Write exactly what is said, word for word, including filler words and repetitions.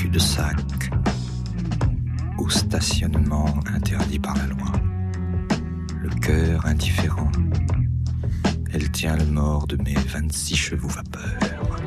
cul-de-sac, au stationnement interdit par la loi, le cœur indifférent, elle tient le mort de mes vingt-six chevaux vapeur.